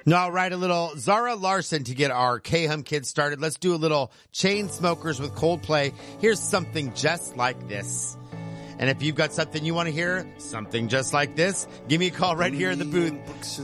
No, I'll write a little Zara Larsson to get our K-Hum kids started. Let's do a little Chainsmokers with Coldplay. Here's something just like this. And if you've got something you want to hear, something just like this, give me a call right here in the booth.